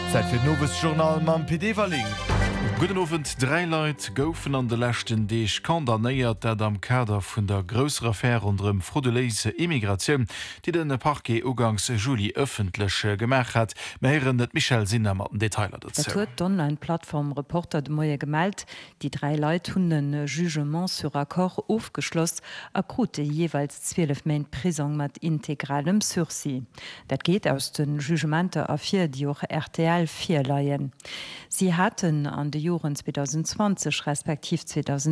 Zeit für nowes Journal mam PD-Verling. Guten Abend, 3 Leute goufen an de Lächten deich kondamnéiert, dat am Kader vun der grösser Affäre unterm fraudulese Immigration, die den Parquet ugangs Juli öffentlich gemacht hat, meieren net Michel Sinner mat Detailer dazu. Dat huet d'Online-Plattform Reporter de Moie gemalt, die 3 Leute hunn den Jugement sur Accord aufgeschloss, akute jeweils 12 Main Prison mat integralem Sursis. Dat geht aus den Jugementer A4, die auch RTL 4 leiien. Sie hatten an de Joren 2020 respektiv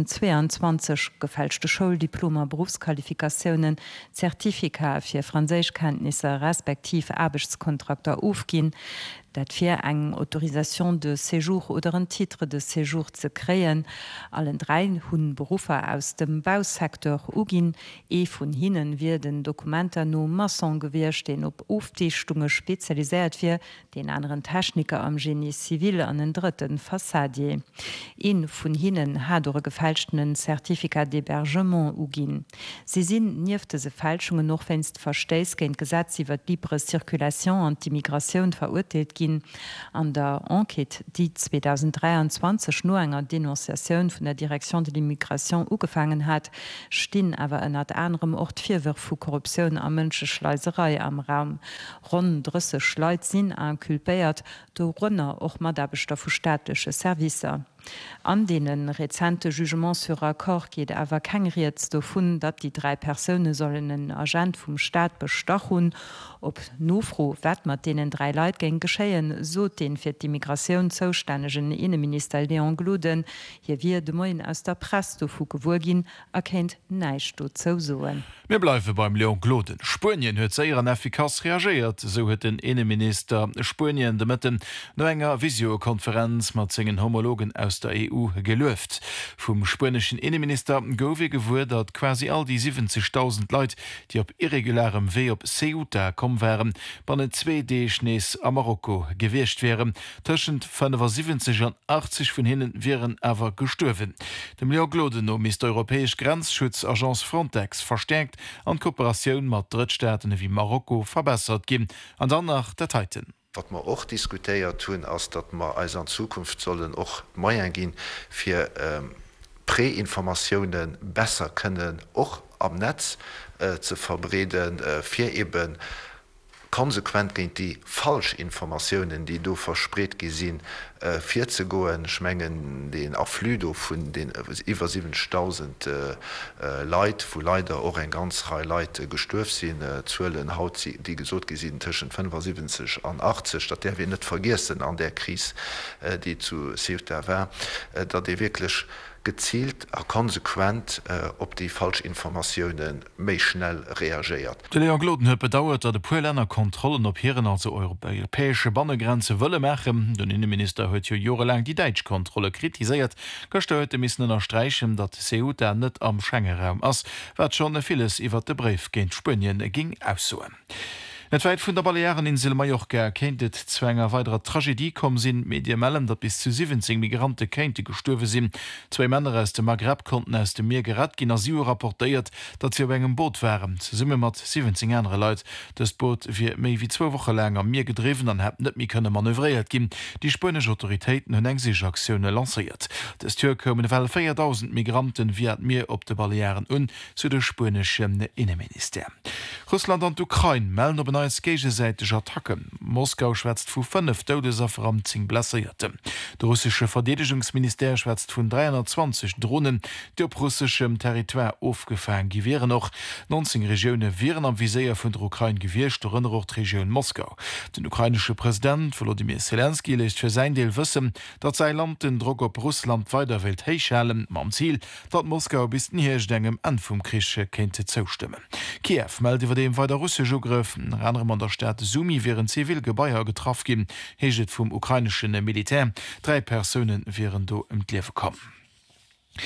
2022 gefälschte Schuldiploma, Berufsqualifikationen, Zertifika fir Franzésischkenntnisse respektiv Arbeitskontrakter aufgin, dat fir eng Autorisation de Séjour oder een Titre de Séjour ze kreien. Allen 3 hunn Berufer aus dem Bausektor ugin, vun hinnen werden Dokumenter no Masson gewircht, den op Aufdichtunge spezialisiert fir, den anderen Techniker am Genie Civil an den dritten Fassadier. Vun hinnen hat oder gefälschten Zertifikat d'Hébergement ugin. Sie sinn niefte se Fälschungen noch wennst verstéis géint Gesetz iwwer libre Zirkulation an d'Immigration verurteilt gin. An der Enquete, die 2023 nur enger Denunziation von der Direktion de l'Immigration ugefangen hat, stehen aber an anderem Ort 4 Würfe von Korruption an Menschenschleiserei am Raum. Rund 30 Leute sind inculpiert, darunter auch Madabestoff für staatliche Services. An denen rezente Jugement sur Accord geht aber kein Rietz davon, dass die 3 Personen sollen einen Agent vom Staat bestachen. Ob nofro wat mat denen 3 Leute gegen geschehen, so den für die Migration zuständigen Innenminister Leon Gluden, hier wird de Moin aus der Presse davon gewurgin, erkennt nicht dazu sagen. Wir bleiben beim Leon Gluden. Spanien hat sehr effikaz reagiert, so hat den Innenminister Spanien demitten no enger Videokonferenz mit seinen Homologen aus der EU gelöft. Vom spanischen Innenminister gowe gewur, dat quasi all die 70.000 Leute, die op irregularem Weg op Ceuta kommen wären, bei den 2D-Schnees a Marokko gewircht wären. Zwischen 75 und 80 von hinnen wären aber gestorben. Dem Leon Gluden no ist der Europäische Grenzschutzagenz Frontex verstärkt an Kooperation mit Drittstaaten wie Marokko verbessert gin, an danach Detaiten. Wat man auch diskutiert tun, als dat man als an Zukunft sollen auch Meier gehen für Präinformationen besser können auch am Netz zu verbreden, für eben konsequent gegen die Falschinformationen, die du verspreht gesehen, 40 goen schmengen den Afflüdo von den über 7.000 Leute, wo leider auch ein ganz Reihe Leute gestürft sind, Zöllen haut die gesot gesehen zwischen 75 und 80, dat der wir nicht vergessen an der Krise, die zu Ceuta war, da die wirklich gezielt a konsequent op die Falschinformationen méi schnell reagiert. De Leon Gluden huet bedauert, dat de Poländer Kontrollen op Heren als europäesche Bannegrenze wëlle machen. Den Innenminister huet jo jorelang die Deitschkontrolle kritisiert, gesteuerte missen erstreichen, dat Ceuta net am Schengenraum ass, wat schon vieles iwwer de Brief géint Spanien ging aussoen. Net weit vun der Baleareninsel Mallorca erkennt zwnger weiterer Tragedie kom sinn Medien, dat bis zu 17 Migrante kente gestorwe sinn. 2 Männer aus dem Maghreb konnten aus dem Meer gerat gin Asio rapportiert, dat sie op engem Boot waren. Ze summe mat 17 andere Leute. Das Boot wie méi wie 2 Wochen lang am Meer gedriven an net mi könne manövriert gin. Die spanische Autoritäten hun engsich Aktionune lanciert. Des Tür kommen well 4.000 Migranten wie Meer op de Balearen zu de spanischen Innenminister. Russland an Ukraine melden op gegenseitiger Attacken. Moskau schwätzt vu 5 Todesopfer am 10 Blessierte. Der russische Verteidigungsminister schwätzt vun 320 Drohnen, die op russischem Territoire aufgefangen gewähren noch. 19 Regionen wären am Visier vun der Ukraine gewircht, darunter auch die Region Moskau. Den ukrainische Präsident Volodymyr Zelensky lässt für sein Deel wissen, dat sein Land den Druck op Russland weiter will heichhalen, am Ziel, dat Moskau bis den Hirschdengem an vom Kriege könnte zustimmen. Kiew meldet über dem weiter russische Angriffen anderem an der Stadt Sumy wären Zivilgebäier getroffen gin, heget vum ukrainischen Militär. 3 Personen wären do im Leben kommen.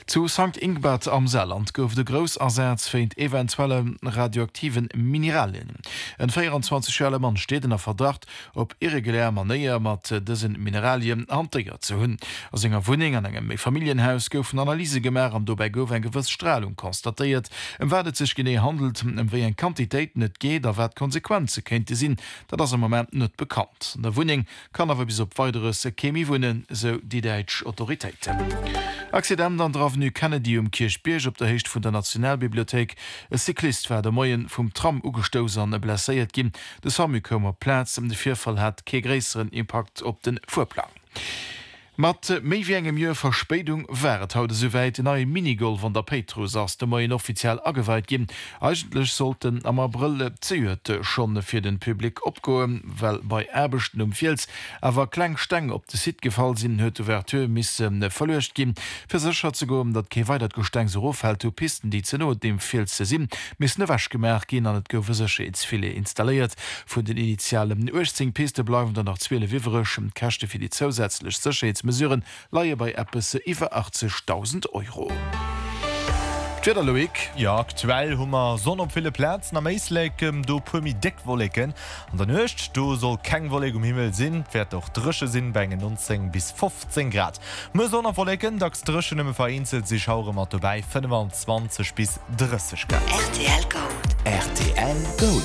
Zu St. Ingbert am Saarland gouf de Grossersatz fir eventuelle radioaktiven Mineralien. En 24-jährige Mann steht in der Verdacht, op irregulär Manéier mat dëssen Mineralien hantiert ze hunn. Aus enger Wuning an engem Familienhaus goufen Analyse gemer am dobei gouf en gewëss Strahlung konstatiert. Werdet sech gené handelt, wéi en Quantitéit net geht, da wat Konsequenze kennt sinn, dat ass am moment net bekannt. Der Wuning kann awer bis op weiteres Chemie wunnen, so die Deitsch Autoritéiten. Accident an der Avenue Kennedy Kirchbierg op der Hecht vun der Nationalbibliothek. E Cyklist war der Moien vum Tram ugestoos an blesséiert ginn. De Samikomer Platz de Vierfall hat ke gräeren Impact op den Vorplan. Mat méi wie engem Joer Verspätung wäret haut soweit en neue Minigolf an der Petrus ass de Moien offiziell aweit ginn. Eigentlech sollten am April zeete schon fir den Publikum opgoen, well bei Erbechten Fels awer klengsteng op de Sit gefall sinn huet Ouverteur misse verlecht ginn. Fir secher ze goen, dat ke weitert Gesteng so ofhält to Pisten, die ze not dem Fels ze sinn, miss ne wäsch gemerk ginn an et goufe sech file installiert. Vun den initialen 18 Piste bleiwen dann nach 12 wiwerrechem Kächte fir die zusätzlich Sicherheits Mesuren laie bei Appese iwwer 80.000 €. Loik. Ja, aktuell hummer sonn op viele Plätzen am Eislekem do pumi Deckwolleken. An der Nøcht, du soll keng Wolleg Himmel sinn, fährt doch drsche sinn bengen 19 bis 15 Grad. Mo sonnerwolleken, dacks drsche nëmme vereinzelt sich haure mat vorbei 25 bis 30 Grad. RTL Gold. RTL Gold.